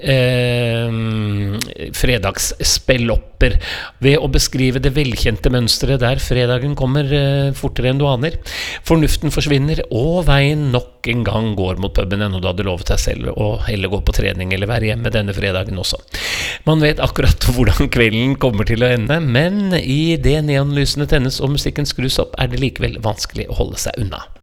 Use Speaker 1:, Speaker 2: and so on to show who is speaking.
Speaker 1: fredagsspellopper ved å beskrive det velkjente mønstret der fredagen kommer fortere enn du aner. Fornuften forsvinner, og veien nok en gang går mot puben enn du hadde lovet deg selv å heller gå på trening eller være hjemme denne fredagen også. Man vet akkurat hvordan kvelden kommer til å ende, men i det neonlysene tennes og musikken skrus opp, er det likevel vanskelig å holde seg unna.